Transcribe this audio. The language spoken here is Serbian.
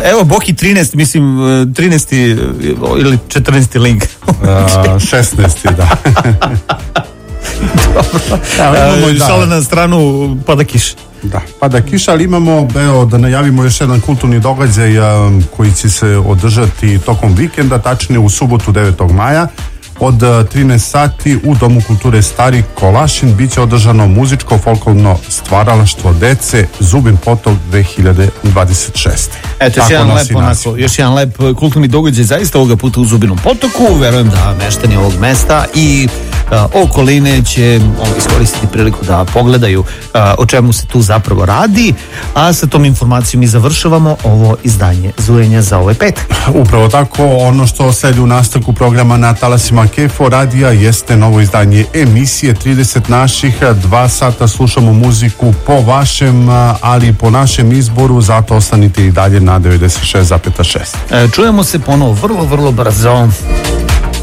Evo Boki 13, mislim 13. ili 14. link. 16. da. Šala na stranu, pada kiša. Da, pada kiša, ali imamo, evo, da najavimo još jedan kulturni događaj koji će se održati tokom vikenda, tačnije u subotu 9. maja. Od 13 sati u Domu kulture Stari Kolašin biće održano muzičko folklorno stvaralaštvo dece Zubin potok 2026. Eto, još jedan lep kulturni događaj zaista ovoga puta u Zubinom potoku. Verujem da meštani ovog mesta i okoline će iskoristiti priliku da pogledaju o čemu se tu zapravo radi, a sa tom informacijom i završavamo ovo izdanje Zujenja za ovaj petak. Upravo tako, ono što sledi u nastavku programa na talasima Kefo radija jeste novo izdanje emisije 30 naših, 2 sata slušamo muziku po vašem, ali i po našem izboru, zato ostanite i dalje na 96,6. Čujemo se ponovo vrlo, vrlo brzo.